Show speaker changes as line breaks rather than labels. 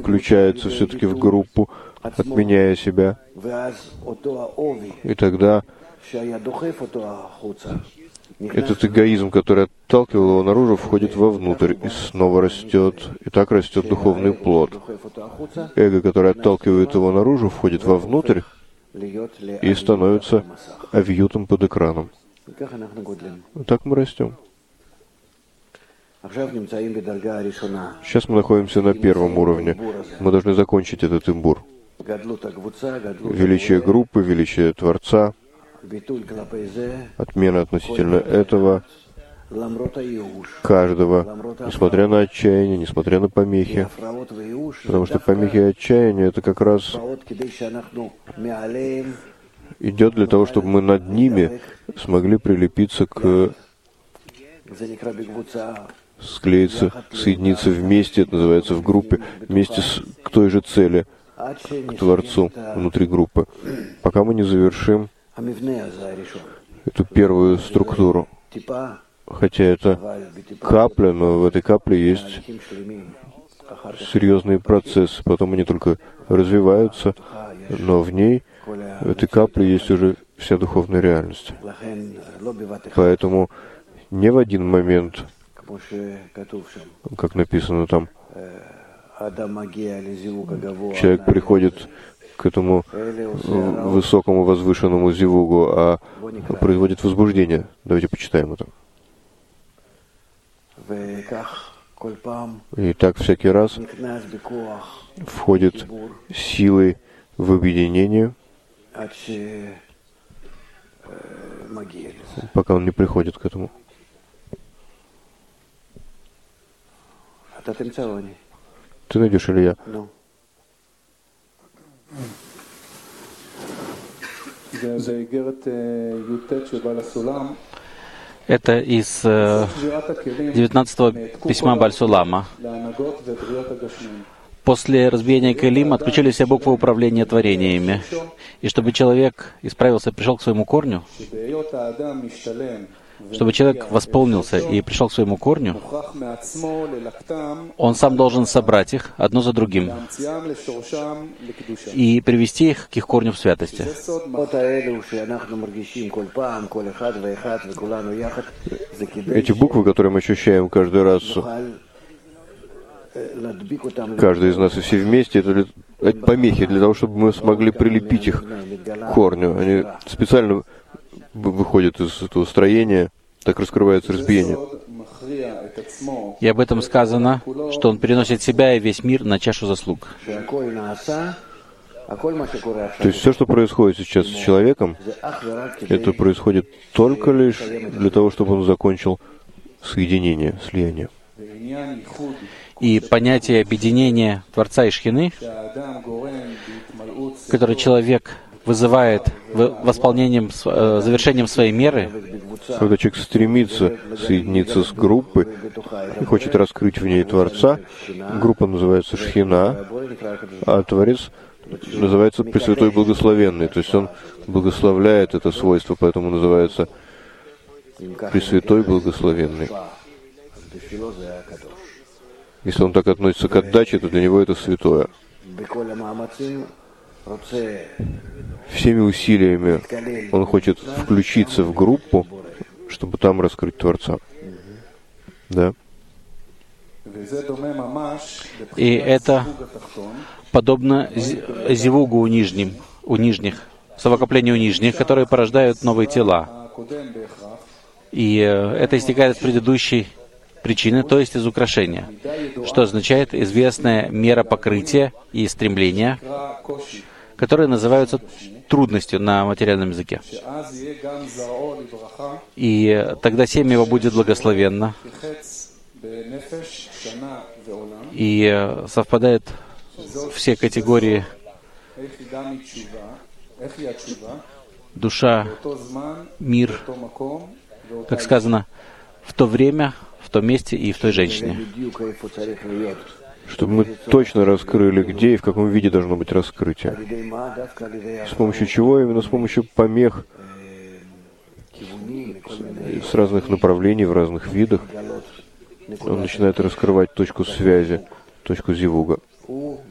включается все-таки в группу, отменяя себя. И тогда этот эгоизм, который отталкивал его наружу, входит вовнутрь и снова растет. И так растет духовный плод. Эго, которое отталкивает его наружу, входит вовнутрь и становится авьютом под экраном. Так мы растем. Сейчас мы находимся на первом уровне. Мы должны закончить этот имбур. Величие группы, величие Творца, отмена относительно этого каждого, несмотря на отчаяние, несмотря на помехи. Потому что помехи и отчаяние — это как раз идет для того, чтобы мы над ними смогли прилепиться склеиться, соединиться вместе, это называется в группе, вместе к той же цели, к Творцу внутри группы, пока мы не завершим эту первую структуру. Хотя это капля, но в этой капле есть серьезные процессы. Потом они только развиваются, но в ней, в этой капле, есть уже вся духовная реальность. Поэтому не в один момент, как написано там, человек приходит к этому высокому возвышенному зивугу, а производит возбуждение. Давайте почитаем это. И так всякий раз входит силой в объединение, пока он не приходит к этому. Ты найдешь или я?
Это из 19-го письма Баль-Сулама. После разбиения Келим отключили все буквы управления творениями. И чтобы человек исправился и пришел к своему корню, чтобы человек восполнился и пришел к своему корню, он сам должен собрать их одно за другим и привести их к их корню в святости.
Эти буквы, которые мы ощущаем каждый раз, каждый из нас и все вместе, это помехи для того, чтобы мы смогли прилепить их к корню. Они специально выходит из этого строения, так раскрывается разбиение.
И об этом сказано, что он переносит себя и весь мир на чашу заслуг.
То есть все, что происходит сейчас с человеком, это происходит только лишь для того, чтобы он закончил соединение, слияние.
И понятие объединения Творца и Шхины, которое человек вызывает восполнением, завершением своей меры,
когда человек стремится соединиться с группой и хочет раскрыть в ней Творца, группа называется Шхина, а Творец называется Пресвятой Благословенный. То есть он благословляет это свойство, поэтому называется Пресвятой Благословенный. Если он так относится к отдаче, то для него это святое. Всеми усилиями он хочет включиться в группу, чтобы там раскрыть Творца. Да.
И это подобно зивугу у нижних, совокоплению нижних, которые порождают новые тела. И это истекает из предыдущей причины, то есть из украшения, что означает известная мера покрытия и стремления, которые называются трудностью на материальном языке. И тогда семя его будет благословенно, и совпадают все категории душа, мир, как сказано, в то время, в том месте и в той женщине.
Чтобы мы точно раскрыли, где и в каком виде должно быть раскрытие. С помощью чего? Именно с помощью помех с разных направлений, в разных видах. Он начинает раскрывать точку связи, точку зивуга.